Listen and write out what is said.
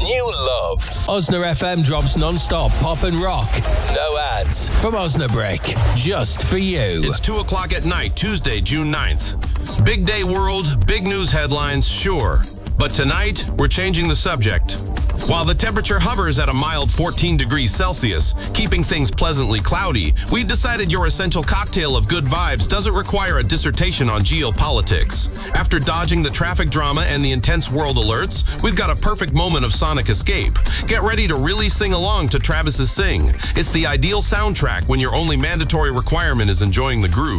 you love. Osna FM drops non-stop pop and rock. No ads. From Osnabrick. Just for you. It's 2 o'clock at night, Tuesday, June 9th. Big day world, big news headlines, sure. But tonight, we're changing the subject. While the temperature hovers at a mild 14 degrees Celsius, keeping things pleasantly cloudy, we've decided your essential cocktail of good vibes doesn't require a dissertation on geopolitics. After dodging the traffic drama and the intense world alerts, we've got a perfect moment of sonic escape. Get ready to really sing along to Travis's Sing. It's the ideal soundtrack when your only mandatory requirement is enjoying the groove.